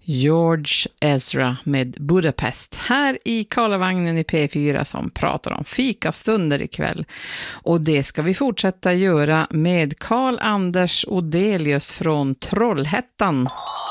George Ezra med Budapest här i Karlavagnen i P4 som pratar om fikastunder ikväll. Och det ska vi fortsätta göra med Karl-Anders Odelius från Trollhättan.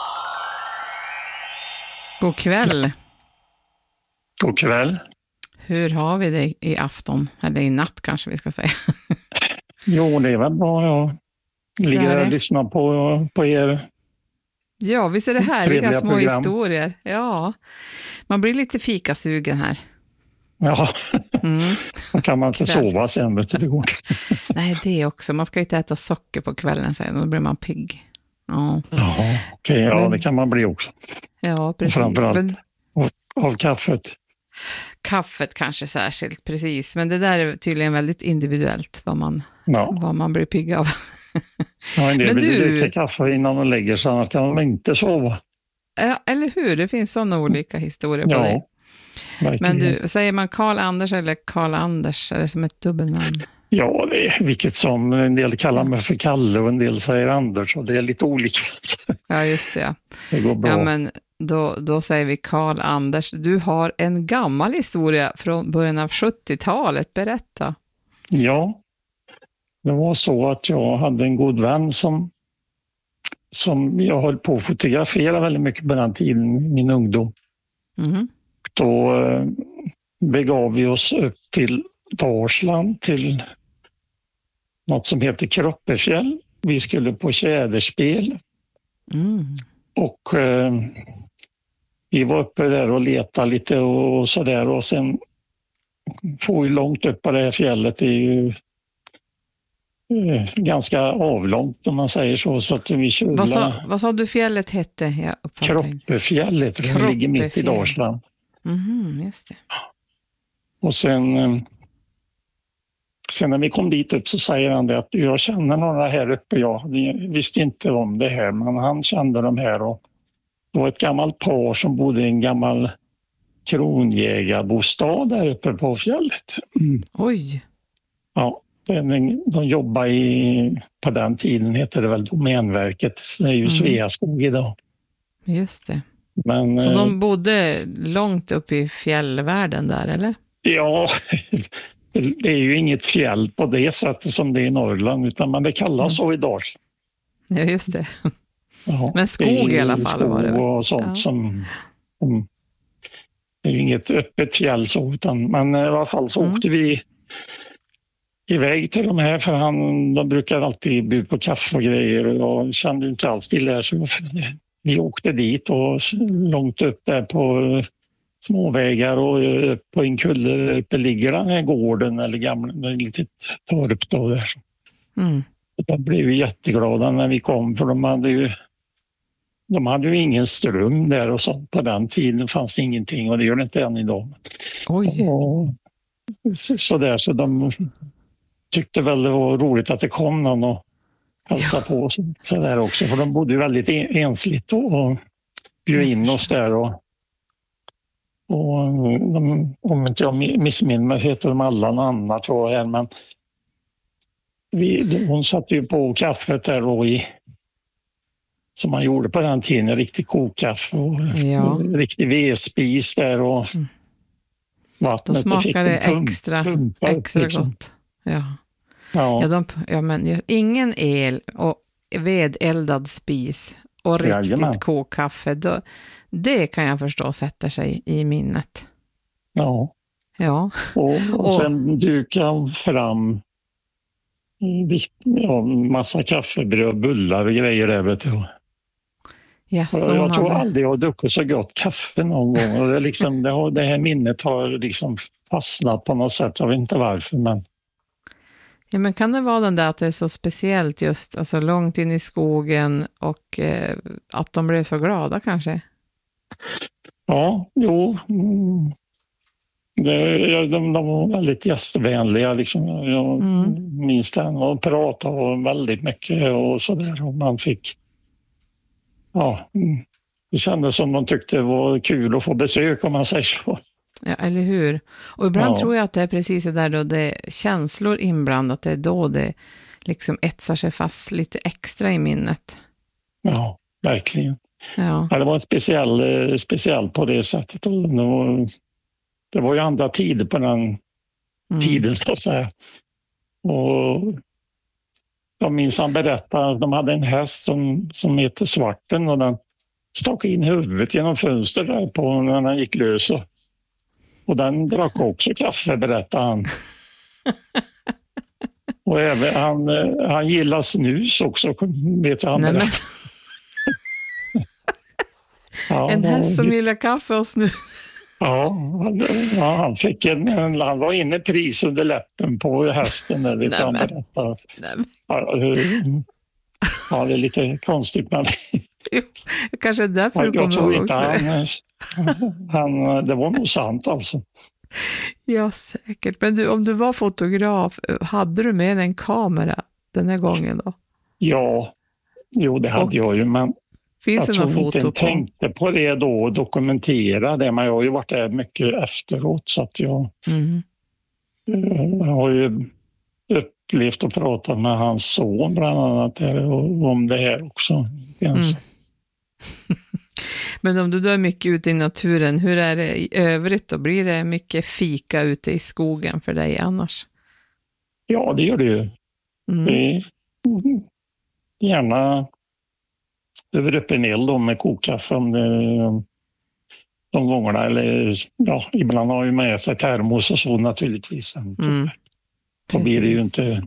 God kväll. God kväll. Hur har vi det i afton? Eller i natt kanske vi ska säga. Jo, det är väl bra. Jag ligger och lyssnar på er. Ja, visst är det härliga små program. historier. Ja, man blir lite fikasugen här. Ja, då kan man inte sova sen. Nej, det också. Man ska inte äta socker på kvällen sen, då blir man pigg. Ja, okej, men det kan man bli också. Ja, precis. Framförallt av kaffet. Kaffet kanske särskilt, precis. Men det där är tydligen väldigt individuellt vad man blir pigg av. Ja, en del vill dricka kaffe innan de lägger sig, annars kan de inte sova. Ja, eller hur? Det finns sådana olika historier på det. Men du, säger man Karl-Anders eller Karl-Anders? Är det som ett dubbelnamn? Ja, det är vilket som. En del kallar mig för Kalle och en del säger Anders. Och det är lite olika. Ja, just det. Det går bra. Ja, men då säger vi Karl-Anders. Du har en gammal historia från början av 70-talet. Berätta. Ja, det var så att jag hade en god vän som jag höll på att fotografera väldigt mycket på den tiden, min ungdom. Mm. Då begav vi oss upp till Dalsland, till något som heter Kroppefjäll. Vi skulle på tjäderspel. Och vi var uppe där och letade lite och sådär. Och sen får vi långt upp på det här fjället. Det är ju ganska avlångt om man säger så att vi körde. Vad sa du fjället hette? Kroppefjället, det ligger mitt i Dalsland. Just det. Och sen när vi kom dit upp så säger han det att jag känner några här uppe. Jag visste inte om det här, men han kände de här. Och det var ett gammalt par som bodde i en gammal kronjägarbostad där uppe på fjället. Oj! Ja, de jobbar på den tiden heter det väl Domänverket. Det är ju Sveaskog idag. Just det. Men, så de bodde långt upp i fjällvärlden där, eller? Ja, det är ju inget fjäll på det sättet som det är i Norrland, utan det kallas så idag. Ja, just det. Ja, men skog i alla fall var det. Och sånt som det är ju inget öppet fjäll så, men i alla fall så åkte vi iväg till de här, för de brukar alltid bjuda på kaffe och grejer och jag kände inte alls till det här, så vi åkte dit och långt upp där på småvägar och på en kulle uppe ligger den här gården eller gamla litet torp då där. De blev jätteglada när vi kom, för de hade ju ingen ström där och sånt. På den tiden fanns det ingenting och det gör det inte än idag. Oj. Och så de tyckte väl det var roligt att det kom någon och hälsa på oss så där också, för de bodde ju väldigt ensligt och bjöd in oss där och om inte jag missminner mig heter de alla någon annan tror jag, men hon satte ju på kaffet där och som man gjorde på den tiden, riktigt kokkaffe och riktig vedspis där och vattnet. Då smakar det extra gott. Men ingen el och vedeldad spis och riktigt kokkaffe, det kan jag förstå sätter sig i minnet. Ja. Och sen dukade fram massa kaffebröd, bullar och grejer där, vet du. Yes, jag tror aldrig jag har druckit så gott kaffe någon gång. Och det här minnet har liksom fastnat på något sätt. Jag vet inte varför, men... Ja, men kan det vara den där att det är så speciellt just alltså långt in i skogen och att de blev så glada kanske? Ja, jo. De var väldigt gästvänliga liksom. Jag minns den och pratade väldigt mycket och sådär. Och man fick... det kändes som de tyckte det var kul att få besök om man säger så. Ja, eller hur? Och ibland tror jag att det är precis det där då det är känslor inblandat, det är då det liksom etsar sig fast lite extra i minnet. Ja, verkligen. Ja. Det var speciell på det sättet. Det var ju andra tider på den tiden, så att säga. Och jag minns han berättade att de hade en häst som heter Svarten, och den stack in huvudet genom fönstret där på när den gick lös. Och den drack också kaffe, berättade han. Och även han gillar snus också, vet jag han berättade. Ja, en häst som gillar kaffe och snus. Ja, han var inne pris under läppen på hästen där, vet han berättade. Ja, det är lite konstigt, men kanske är därför du kommer ihåg också. Det var nog sant alltså. Ja, säkert. Men om du var fotograf, hade du med en kamera den här gången då? Ja, det hade jag ju, men finns det någon foto jag tänkte på det då och dokumentera det, men jag har ju varit där mycket efteråt, så att jag har ju upplevt och pratat med hans son bland annat om det här också. Men om du då är mycket ute i naturen, hur är det i övrigt då? Blir det mycket fika ute i skogen för dig annars? Ja, det gör det ju. Gärna över öppen eld då med kokkaffe de gångerna. Eller ibland har ju med sig termos och så naturligtvis. Då blir det ju inte...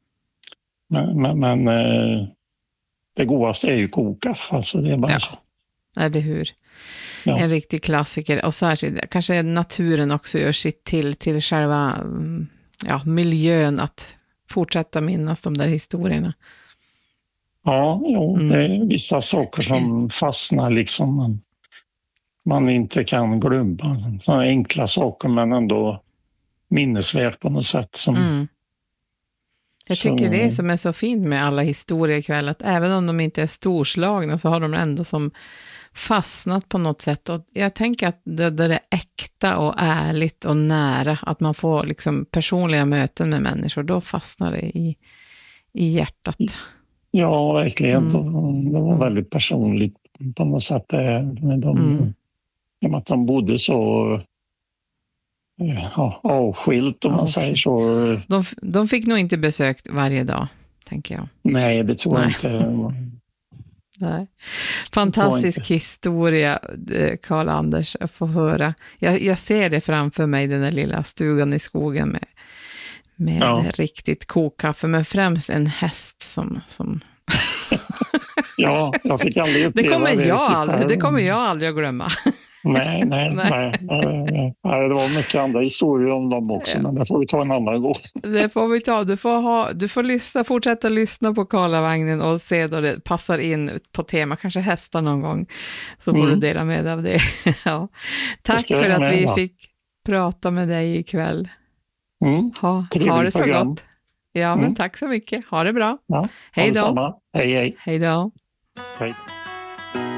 Men det godaste är ju kokkaffe. Alltså det är bara så. Eller hur? Ja. En riktig klassiker. Och särskilt, kanske naturen också gör sitt till själva miljön att fortsätta minnas de där historierna. Ja, det är vissa saker som fastnar liksom. Man inte kan glömma. Sådana enkla saker, men ändå minnesvärt på något sätt. Jag tycker det som är så fint med alla historier ikväll, att även om de inte är storslagna så har de ändå som fastnat på något sätt. Och jag tänker att det är äkta och ärligt och nära, att man får liksom personliga möten med människor, då fastnar det i hjärtat. Ja, verkligen. Det var väldigt personligt på något sätt. Att de bodde så avskilt, om man säger så. De fick nog inte besökt varje dag, tänker jag. Nej, det tror jag inte. Nej. Fantastisk historia, Karl-Anders, att få höra. Jag ser det framför mig, den där lilla stugan i skogen med riktigt kokkaffe, men främst en häst som... Ja, jag fick aldrig uppleva det kommer jag aldrig att glömma. Nej. Det var mycket andra historier om dem också, men det får vi ta en annan gång. Det får vi ta. Du får fortsätta lyssna på Karlavagnen och se då det passar in på tema, kanske hästar någon gång, så får du dela med dig av det. Ja. Tack för att vi fick prata med dig ikväll. Ha det så gott. Ja, men tack så mycket. Ha det bra. Ja, hej då. Hej. Hej då. Hej.